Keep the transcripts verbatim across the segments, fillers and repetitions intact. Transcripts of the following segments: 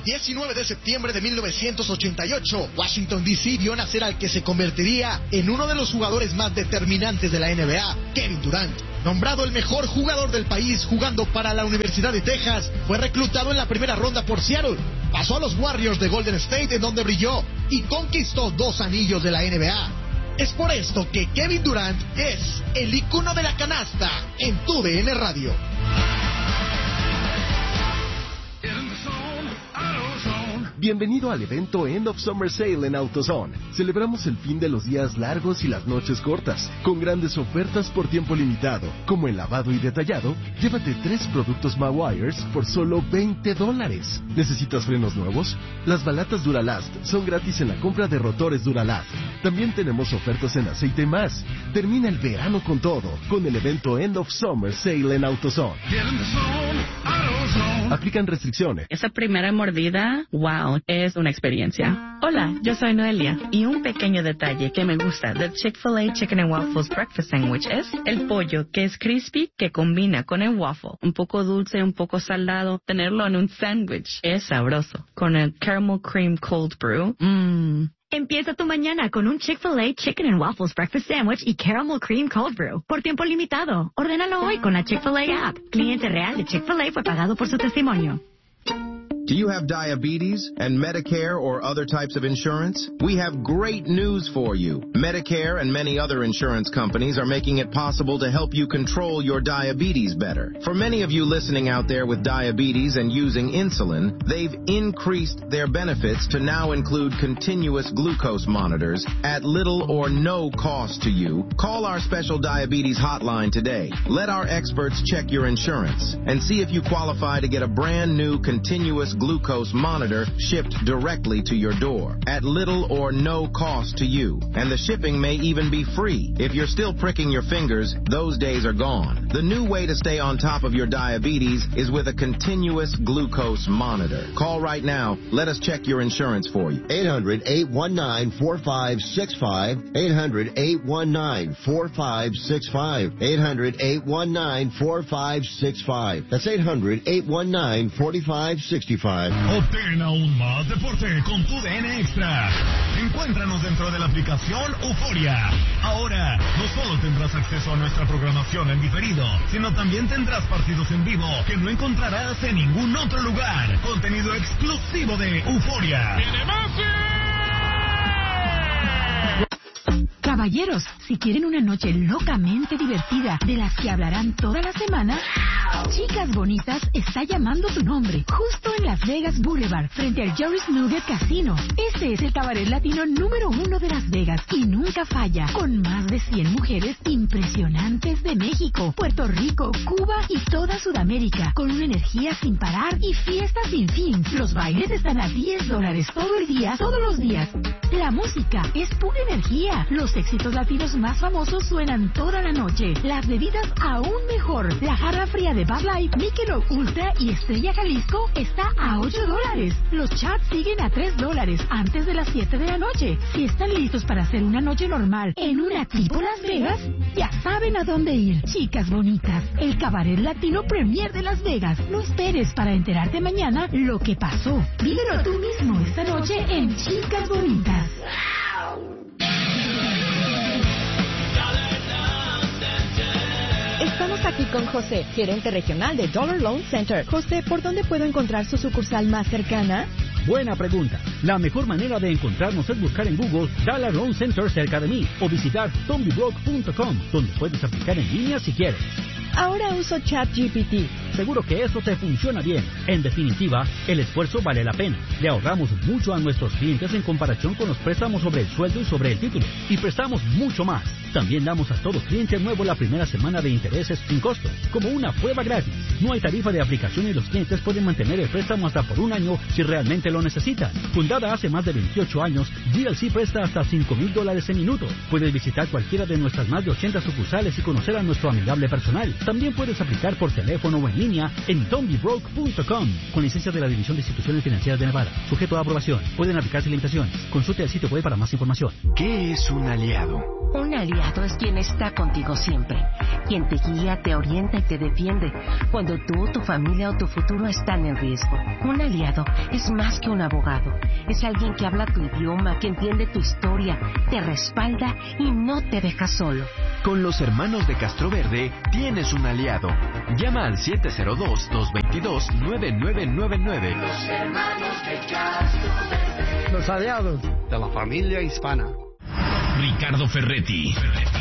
El diecinueve de septiembre de mil novecientos ochenta y ocho, Washington D C vio nacer al que se convertiría en uno de los jugadores más determinantes de la N B A, Kevin Durant. Nombrado el mejor jugador del país jugando para la Universidad de Texas, fue reclutado en la primera ronda por Seattle. Pasó a los Warriors de Golden State, en donde brilló y conquistó dos anillos de la N B A. Es por esto que Kevin Durant es el icono de la canasta en Tu D N Radio. Bienvenido al evento End of Summer Sale en AutoZone. Celebramos el fin de los días largos y las noches cortas, con grandes ofertas por tiempo limitado. Como el lavado y detallado, llévate tres productos Mawires por solo veinte dólares. ¿Necesitas frenos nuevos? Las balatas Duralast son gratis en la compra de rotores Duralast. También tenemos ofertas en aceite más. Termina el verano con todo, con el evento End of Summer Sale en AutoZone. Aplican restricciones. Esa primera mordida, wow, es una experiencia. Hola, yo soy Noelia, y un pequeño detalle que me gusta del Chick-fil-A Chicken and Waffles Breakfast Sandwich es el pollo, que es crispy, que combina con el waffle. Un poco dulce, un poco salado. Tenerlo en un sándwich es sabroso. Con el Caramel Cream Cold Brew, mmm. Empieza tu mañana con un Chick-fil-A Chicken and Waffles Breakfast Sandwich y Caramel Cream Cold Brew. Por tiempo limitado. Ordénalo hoy con la Chick-fil-A app. Cliente real de Chick-fil-A fue pagado por su testimonio. Do you have diabetes and Medicare or other types of insurance? We have great news for you. Medicare and many other insurance companies are making it possible to help you control your diabetes better. For many of you listening out there with diabetes and using insulin, they've increased their benefits to now include continuous glucose monitors at little or no cost to you. Call our special diabetes hotline today. Let our experts check your insurance and see if you qualify to get a brand new continuous glucose monitor shipped directly to your door at little or no cost to you. And the shipping may even be free. If you're still pricking your fingers, those days are gone. The new way to stay on top of your diabetes is with a continuous glucose monitor. Call right now. Let us check your insurance for you. eight hundred, eight one nine, four five six five. eight hundred, eight one nine, four five six five. eight hundred, eight one nine, four five six five. That's eight hundred, eight one nine, four five six five. Obtén aún más deporte con Tu D N Extra. Encuéntranos dentro de la aplicación Euforia. Ahora, no solo tendrás acceso a nuestra programación en diferido, sino también tendrás partidos en vivo que no encontrarás en ningún otro lugar. Contenido exclusivo de Euforia. Caballeros, si quieren una noche locamente divertida, de las que hablarán toda la semana, Chicas Bonitas está llamando tu nombre, justo en Las Vegas Boulevard, frente al Joris Nugget Casino. Este es el cabaret latino número uno de Las Vegas y nunca falla, con más de cien mujeres impresionantes de México, Puerto Rico, Cuba y toda Sudamérica, con una energía sin parar y fiestas sin fin. Los bailes están a diez dólares todo el día, todos los días. La música es pura energía. Los éxitos latinos más famosos suenan toda la noche. Las bebidas aún mejor. La jarra fría de Bud Light, Michelob Ultra y Estrella Jalisco está a ocho dólares. Los chats siguen a tres dólares antes de las siete de la noche. Si están listos para hacer una noche normal en una tipo Las Vegas, ya saben a dónde ir. Chicas Bonitas, el cabaret latino premier de Las Vegas. No esperes para enterarte mañana lo que pasó. Vívelo tú mismo esta noche en Chicas Bonitas. Estamos aquí con José, gerente regional de Dollar Loan Center. José, ¿por dónde puedo encontrar su sucursal más cercana? Buena pregunta. La mejor manera de encontrarnos es buscar en Google Dollar Loan Center cerca de mí o visitar tommy brock punto com, donde puedes aplicar en línea si quieres. Ahora uso ChatGPT. Seguro que eso te funciona bien. En definitiva, el esfuerzo vale la pena. Le ahorramos mucho a nuestros clientes en comparación con los préstamos sobre el sueldo y sobre el título. Y prestamos mucho más. También damos a todo cliente nuevo la primera semana de intereses sin costo, como una prueba gratis. No hay tarifa de aplicación y los clientes pueden mantener el préstamo hasta por un año si realmente lo necesitan. Fundada hace más de veintiocho años, G L C presta hasta cinco mil dólares en minutos. Puedes visitar cualquiera de nuestras más de ochenta sucursales y conocer a nuestro amigable personal. También puedes aplicar por teléfono o en línea en don't be broke punto com con licencia de la División de Instituciones Financieras de Nevada. Sujeto a aprobación. Pueden aplicarse limitaciones. Consulte el sitio web para más información. ¿Qué es un aliado? Un aliado es quien está contigo siempre, quien te guía, te orienta y te defiende cuando tú, tu familia o tu futuro están en riesgo. Un aliado es más que un abogado, es alguien que habla tu idioma, que entiende tu historia, te respalda y no te deja solo. Con los hermanos de Castroverde tienes un aliado. Llama al siete cero dos, dos dos dos, nueve nueve nueve nueve. Los hermanos de Castroverde. Los aliados de la familia hispana. Ricardo Ferretti,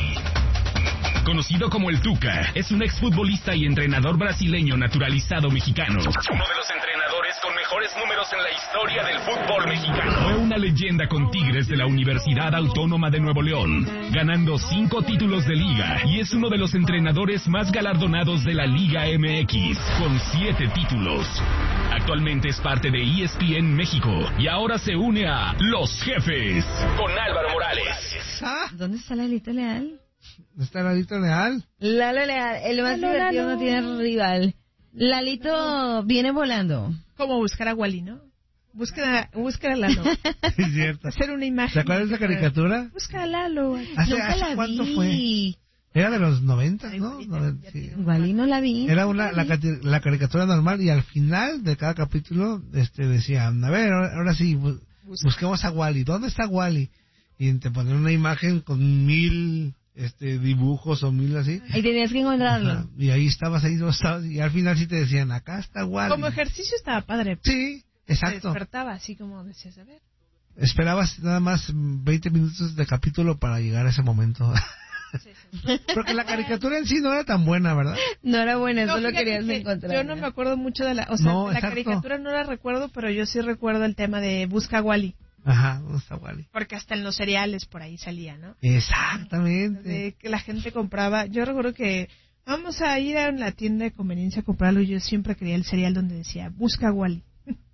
conocido como el Tuca, es un exfutbolista y entrenador brasileño naturalizado mexicano. Uno de los entrenadores con mejores números en la historia del fútbol mexicano. Fue una leyenda con Tigres de la Universidad Autónoma de Nuevo León, ganando cinco títulos de liga, y es uno de los entrenadores más galardonados de la Liga M X, con siete títulos. Actualmente es parte de E S P N México y ahora se une a Los Jefes con Álvaro Morales. ¿Ah? ¿Dónde está Lalito Leal? ¿Dónde está Lalito Leal? Lalo Leal, el más Lalo, divertido Lalo. no tiene rival. Lalito Lalo. viene volando. Como buscar a Wally, ¿no? Busca, busca a Lalo. Es cierto. Hacer una imagen. ¿Te acuerdas de esa caricatura? Busca a Lalo. ¿Hace, Nunca hace la cuánto vi. fue? Era de los noventa, ¿no? Noven- sí. Wally no la vi. Era una la, cati- la caricatura normal y al final de cada capítulo este decían, a ver, ahora, ahora sí, bu- busquemos a Wally. ¿Dónde está Wally? Y te ponían una imagen con mil este dibujos o mil así. Y tenías que encontrarlo. Ajá. Y ahí estabas, ahí no estabas, y al final sí te decían, acá está Wally. Como ejercicio estaba padre. Sí, Te exacto. despertaba así como decías, a ver. Esperabas nada más veinte minutos de capítulo para llegar a ese momento. Sí, sí. Porque la caricatura en sí no era tan buena, ¿verdad? No era buena, No, solo fíjate querías que encontrar. Yo no me acuerdo mucho de la... O sea, No, la exacto. caricatura no la recuerdo, pero yo sí recuerdo el tema de Busca a Wally. Ajá, ¿dónde está Wally? Porque hasta en los cereales por ahí salía, ¿no? Exactamente. De que la gente compraba... Yo recuerdo que vamos a ir a la tienda de conveniencia a comprarlo y yo siempre quería el cereal donde decía Busca a Wally.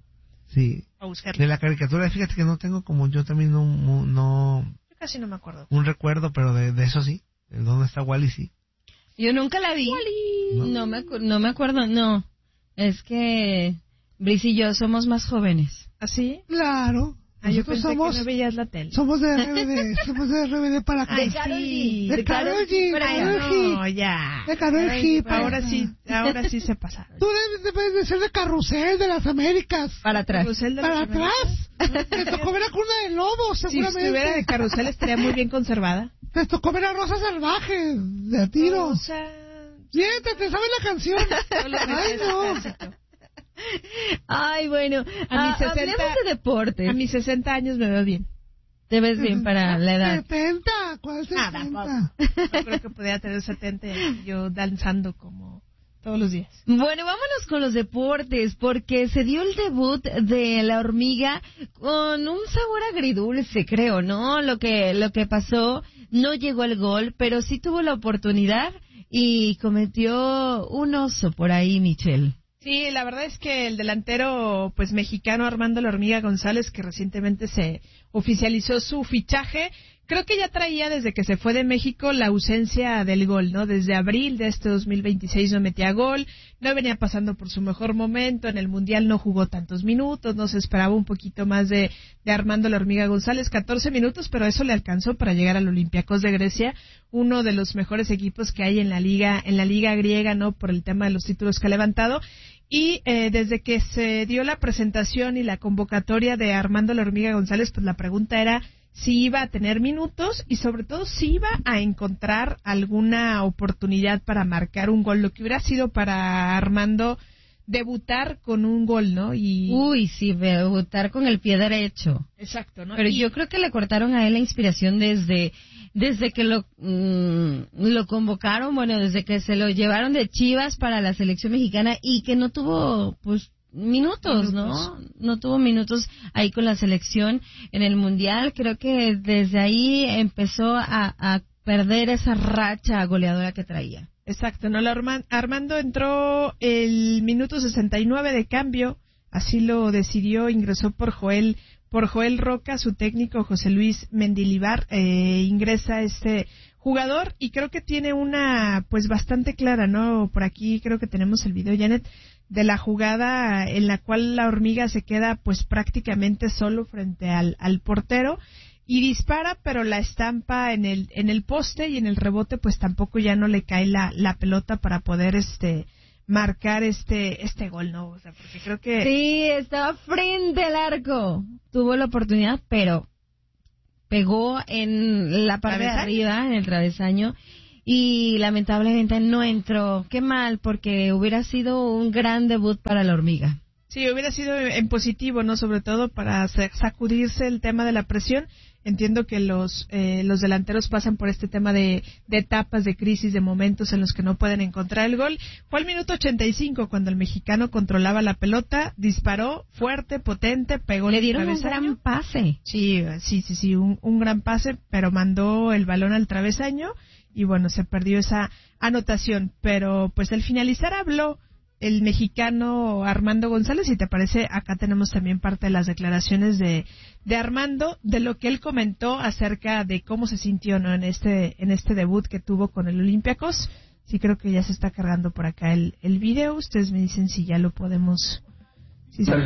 Sí. A buscarlo. De la caricatura, fíjate que no tengo como yo también no, no, no Yo casi no me acuerdo. un recuerdo, pero de, de eso sí. De dónde está Wally, sí. Yo nunca la vi. No. No, me, acu- no me acuerdo, no. Es que Brice y yo somos más jóvenes. ¿Así? Claro. Ah, yo Nosotros pensé somos, que no veías la tele. somos de R B D, somos de R B D para acá. Ay, Karol sí. G. De Karol G, Para Ay, Karol G. no, ya. De Karol G. para Ahora acá. sí, ahora sí se pasaron. Tú debes, debes de ser de Carrusel de las Américas. Para atrás. Carrusel de Para las Américas. atrás. Te tocó ver a Cuna de Lobos, Si seguramente. estuviera de carrusel estaría muy bien conservada. Te tocó ver a Rosa Salvaje, de a tiro. O sea, Siéntate, ¿sabes la canción? no lo Ay, metes no. a propósito. Ay, bueno. A mis ah, sesenta hablemos de deportes. A mis sesenta años me veo bien. Te ves bien para la edad. setenta, ¿cuál Ah, setenta? No creo que podía tener setenta y yo danzando como todos los días. Bueno, vámonos con los deportes, porque se dio el debut de la hormiga con un sabor agridulce, creo, ¿no? Lo que, lo que pasó, no llegó al gol, pero sí tuvo la oportunidad y cometió un oso por ahí, Michelle. Sí, la verdad es que el delantero pues mexicano Armando La Hormiga González, que recientemente se oficializó su fichaje, creo que ya traía desde que se fue de México la ausencia del gol, ¿no? Desde abril de este dos mil veintiséis no metía gol, no venía pasando por su mejor momento, en el Mundial no jugó tantos minutos, no se esperaba un poquito más de, de Armando La Hormiga González, catorce minutos, pero eso le alcanzó para llegar al Olympiacos de Grecia, uno de los mejores equipos que hay en la liga, en la liga griega, ¿no? Por el tema de los títulos que ha levantado. Y eh, desde que se dio la presentación y la convocatoria de Armando La Hormiga González, pues la pregunta era si iba a tener minutos y sobre todo si iba a encontrar alguna oportunidad para marcar un gol, lo que hubiera sido para Armando debutar con un gol, ¿no? Y Uy, sí, debutar con el pie derecho. exacto, ¿no? Pero Y- yo creo que le cortaron a él la inspiración desde desde que lo mm, lo convocaron, bueno, desde que se lo llevaron de Chivas para la selección mexicana y que no tuvo, pues, minutos, ¿no? Minutos. No tuvo minutos ahí con la selección en el Mundial. Creo que desde ahí empezó a, a perder esa racha goleadora que traía. Exacto, ¿no? La Arma- Armando entró el minuto sesenta y nueve de cambio, así lo decidió, ingresó por Joel por Joel Roca, su técnico José Luis Mendilibar, eh, ingresa este jugador y creo que tiene una pues bastante clara, ¿no? Por aquí creo que tenemos el video, Janet, de la jugada en la cual la hormiga se queda pues prácticamente solo frente al, al portero y dispara, pero la estampa en el en el poste y en el rebote pues tampoco ya no le cae la, la pelota para poder este marcar este este gol, ¿no? O sea, porque creo que... Sí, estaba frente al arco. Tuvo la oportunidad, pero pegó en la parte de arriba, en el travesaño, y lamentablemente no entró. Qué mal, porque hubiera sido un gran debut para la hormiga. Sí, hubiera sido en positivo, ¿no? Sobre todo para sacudirse el tema de la presión. Entiendo que los eh, los delanteros pasan por este tema de, de etapas, de crisis, de momentos en los que no pueden encontrar el gol. Fue al minuto ochenta y cinco cuando el mexicano controlaba la pelota, disparó fuerte, potente, pegó. Le dieron un gran pase. Sí, sí, sí, sí, un, un gran pase, pero mandó el balón al travesaño y bueno, se perdió esa anotación. Pero pues al finalizar habló el mexicano Armando González, y te parece, acá tenemos también parte de las declaraciones de, de Armando, de lo que él comentó acerca de cómo se sintió, ¿no? en este en este debut que tuvo con el Olympiacos. Sí, creo que ya se está cargando por acá el, el video, ustedes me dicen si ya lo podemos... Si se...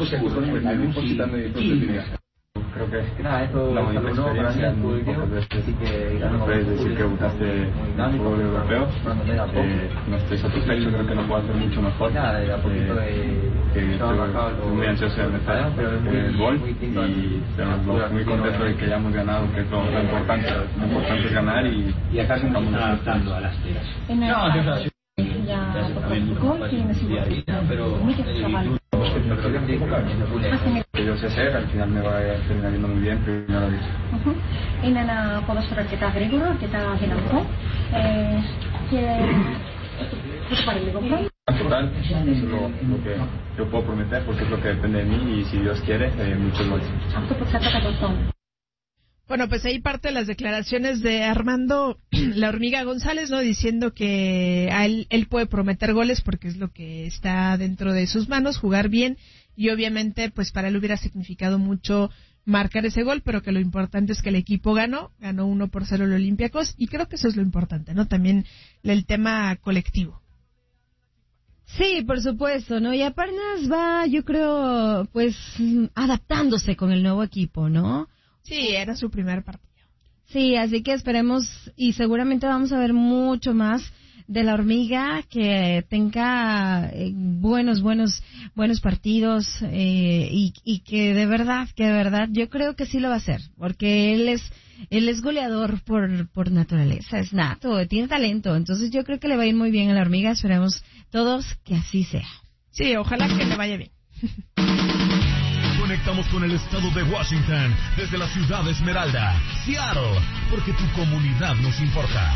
Creo que nada, esto la bonita experiencia, pocas veces puedes decir que gustaste el fútbol europeo. Eh, no estoy satisfecho, creo que no puedo hacer mucho mejor. Eh, eh, estoy muy ansioso de meter el gol y estamos muy contentos de que hayamos ganado, que es lo, lo importante. Lo importante es ganar y, y acá se estamos adaptando a las tiras. No, yo ya pero que yo sé hacer, al final me va a terminar yendo muy bien, pero no lo dice. إننا بنشكرك kita Gregor, kita Ginamco. Total, eso es lo, lo que yo puedo prometer porque es lo que depende de mí y si Dios quiere, eh, muchos goles. Bueno, pues ahí parte de las declaraciones de Armando La Hormiga González, ¿no? Diciendo que a él, él puede prometer goles porque es lo que está dentro de sus manos, jugar bien, y obviamente pues para él hubiera significado mucho marcar ese gol, pero que lo importante es que el equipo ganó, ganó uno por cero el Olympiacos, y creo que eso es lo importante, ¿no? También el tema colectivo. Sí, por supuesto, ¿no? Y apenas va, yo creo, pues adaptándose con el nuevo equipo, ¿no? Sí, era su primer partido. Sí, así que esperemos y seguramente vamos a ver mucho más de la hormiga, que tenga eh, buenos, buenos, buenos partidos eh, y, y que de verdad, que de verdad, yo creo que sí lo va a hacer, porque él es, él es goleador por, por naturaleza, es nato, tiene talento, entonces yo creo que le va a ir muy bien a la hormiga, esperemos todos que así sea. Sí, ojalá que le vaya bien. Conectamos con el estado de Washington desde la ciudad de Esmeralda, Seattle, porque tu comunidad nos importa.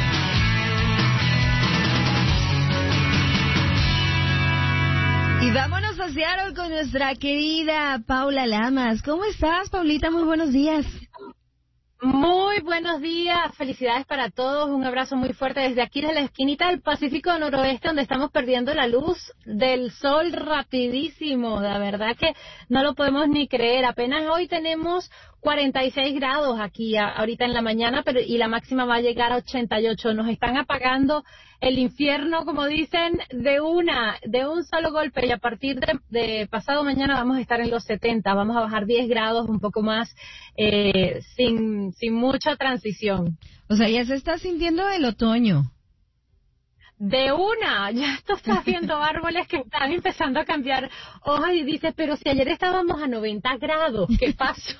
Y vámonos a Seattle con nuestra querida Paula Lamas. ¿Cómo estás, Paulita? Muy buenos días. Muy buenos días, felicidades para todos, un abrazo muy fuerte desde aquí, desde la esquinita del Pacífico Noroeste, donde estamos perdiendo la luz del sol rapidísimo, la verdad que no lo podemos ni creer, apenas hoy tenemos cuarenta y seis grados aquí a, ahorita en la mañana, pero y la máxima va a llegar a ochenta y ocho, nos están apagando el infierno, como dicen, de una, de un solo golpe, y a partir de, de pasado mañana vamos a estar en los setenta, vamos a bajar diez grados, un poco más, eh, sin, sin mucha transición. O sea, ya se está sintiendo el otoño. De una, ya esto está viendo árboles que están empezando a cambiar hojas y dices, pero si ayer estábamos a noventa grados, ¿qué pasó?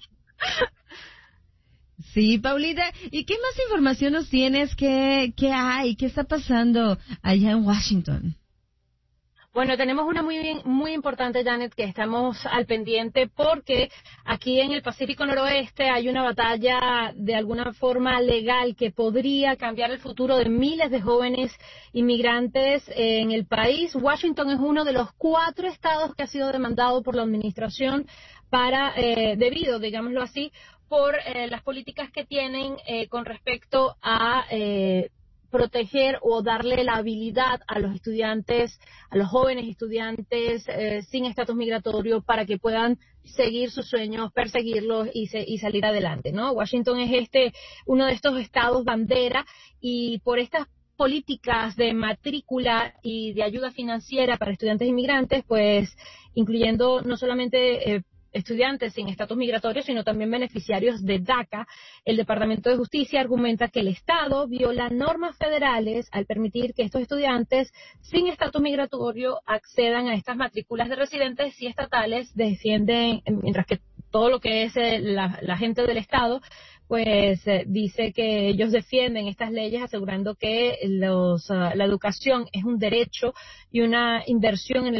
Sí, Paulita, ¿y qué más información nos tienes? ¿Qué, qué hay? ¿Qué está pasando allá en Washington? Bueno, tenemos una muy bien, muy importante, Janet, que estamos al pendiente porque aquí en el Pacífico Noroeste hay una batalla de alguna forma legal que podría cambiar el futuro de miles de jóvenes inmigrantes en el país. Washington es uno de los cuatro estados que ha sido demandado por la administración para, eh, debido, digámoslo así, por eh, las políticas que tienen eh, con respecto a eh, proteger o darle la habilidad a los estudiantes, a los jóvenes estudiantes eh, sin estatus migratorio para que puedan seguir sus sueños, perseguirlos y, se, y salir adelante, ¿no? Washington es este uno de estos estados bandera y por estas políticas de matrícula y de ayuda financiera para estudiantes inmigrantes, pues incluyendo no solamente eh, estudiantes sin estatus migratorio, sino también beneficiarios de DACA. El Departamento de Justicia argumenta que el Estado viola normas federales al permitir que estos estudiantes sin estatus migratorio accedan a estas matrículas de residentes y estatales, defienden, mientras que todo lo que es eh, la, la gente del Estado, pues eh, dice que ellos defienden estas leyes asegurando que los, uh, la educación es un derecho y una inversión en el